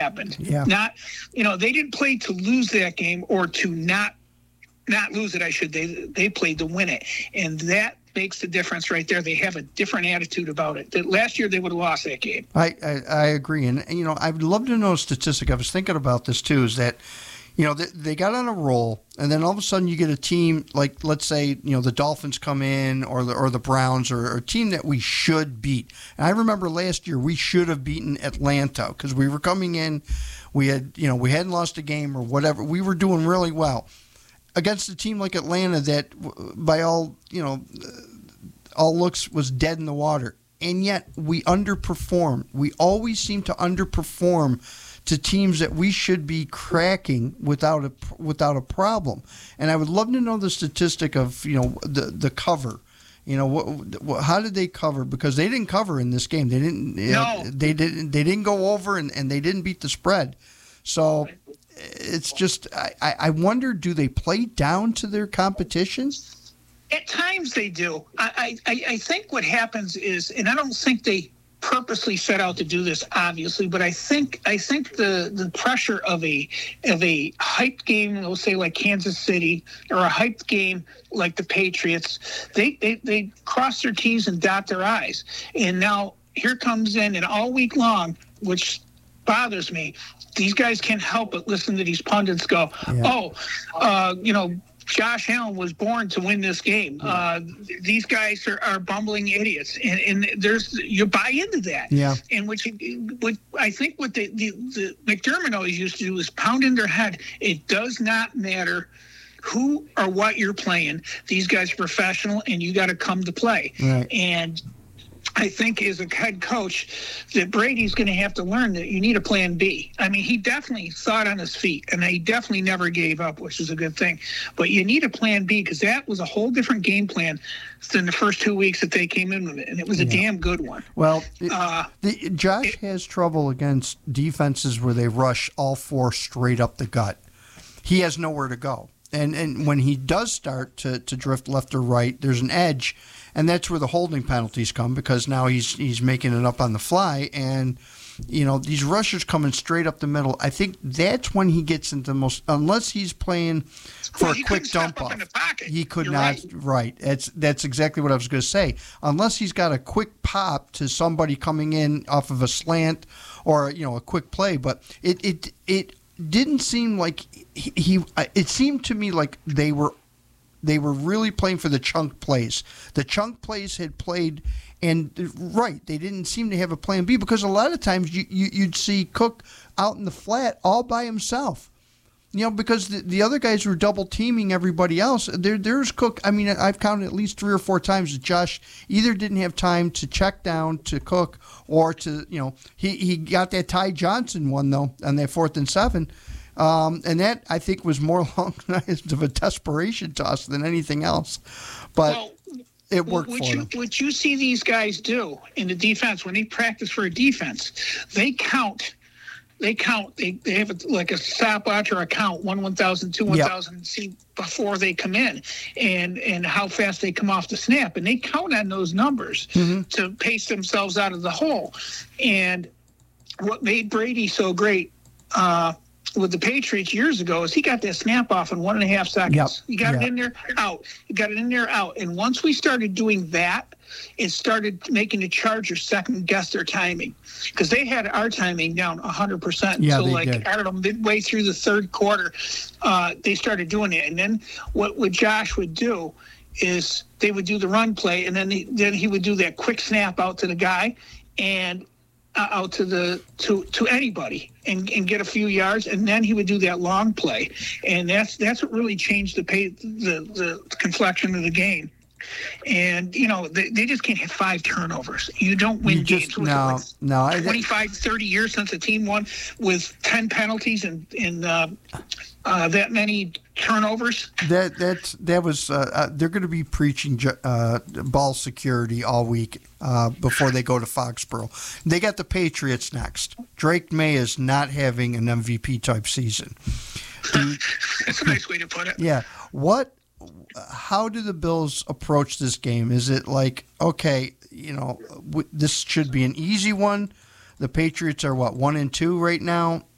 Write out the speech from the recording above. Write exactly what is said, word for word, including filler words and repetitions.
happened. Yeah. Not, you know, they didn't play to lose that game or to not not lose it, I should. They they played to win it. And that makes the difference right there. They have a different attitude about it. That last year they would have lost that game. I, I, I agree. And, you know, I would love to know a statistic. I was thinking about this, too, is that, you know, they, they got on a roll, and then all of a sudden you get a team like, let's say, you know, the Dolphins come in or the, or the Browns or, or a team that we should beat. And I remember last year we should have beaten Atlanta because we were coming in. We had, you know, we hadn't lost a game or whatever. We were doing really well against a team like Atlanta that, by all, you know, all looks was dead in the water. And yet we underperform. We always seem to underperform to teams that we should be cracking without a without a problem. And I would love to know the statistic of, you know, the the cover. You know, what, what, how did they cover? Because they didn't cover in this game. They didn't. No. They didn't. They didn't go over, and, and they didn't beat the spread. So it's just, I, I wonder, do they play down to their competition? At times they do. I, I, I think what happens is, and I don't think they purposely set out to do this, obviously, but I think I think the, the pressure of a of a hyped game, let's say like Kansas City, or a hyped game like the Patriots, they, they, they cross their T's and dot their I's. And now here comes in, and all week long, which bothers me, these guys can't help but listen to these pundits go, yeah. oh, uh, you know, Josh Allen was born to win this game. Yeah. Uh, these guys are, are bumbling idiots, and, and there's you buy into that. Yeah. And which, what I think what the, the, the McDermott always used to do is pound in their head. It does not matter who or what you're playing. These guys are professional, and you got to come to play. Right. And I think as a head coach that Brady's going to have to learn that you need a plan B. I mean, he definitely thought on his feet, and he definitely never gave up, which is a good thing. But you need a plan B, because that was a whole different game plan than the first two weeks that they came in with it, and it was a yeah. damn good one. Well, it, uh, the, Josh it, has trouble against defenses where they rush all four straight up the gut. He has nowhere to go. And and when he does start to, to drift left or right, there's an edge, and that's where the holding penalties come, because now he's he's making it up on the fly, and you know these rushers coming straight up the middle. I think that's when he gets into the most, unless he's playing for well, a quick dump off. He could You're not. Right. right. That's that's exactly what I was going to say. Unless he's got a quick pop to somebody coming in off of a slant or you know a quick play, but it it it. didn't seem like he, he it seemed to me like they were they were really playing for the chunk plays. The chunk plays had played, and right, they didn't seem to have a plan B, because a lot of times you, you you'd see Cook out in the flat all by himself. You know, because the, the other guys were double teaming everybody else. There, there's Cook. I mean, I've counted at least three or four times that Josh either didn't have time to check down to Cook, or to, you know, he, he got that Ty Johnson one, though, on that fourth and seven. Um, and that, I think, was more along the lines of a desperation toss than anything else. But well, it worked what for you, them. What you see these guys do in the defense, when they practice for a defense, they count. They count. They, they have a, like a stopwatch or a count, one, one thousand, two, one thousand, yep. see before they come in, and, and how fast they come off the snap. And they count on those numbers mm-hmm. to pace themselves out of the hole. And what made Brady so great uh, with the Patriots years ago is he got that snap off in one and a half seconds. Yep. He got yep. it in there, out. He got it in there, out. And once we started doing that, it started making the Chargers second guess their timing, because they had our timing down one hundred percent. Yeah, so, they like, did. I don't know, midway through the third quarter, uh, they started doing it. And then what, what Josh would do is they would do the run play, and then, they, then he would do that quick snap out to the guy and uh, out to the to, to anybody and, and get a few yards, and then he would do that long play. And that's that's what really changed the pay, the, the complexion of the game. And, you know, they, they just can't have five turnovers. You don't win you games. Just, with no, like no. twenty-five, thirty years since a team won with ten penalties and, and uh, uh, that many turnovers. That that that was uh, uh, they're going to be preaching uh, ball security all week uh, before they go to Foxborough. They got the Patriots next. Drake May is not having an M V P type season. That's a nice way to put it. Yeah. What? How do the Bills approach this game? Is it like, okay, you know, w- this should be an easy one? The Patriots are what, one and two right now?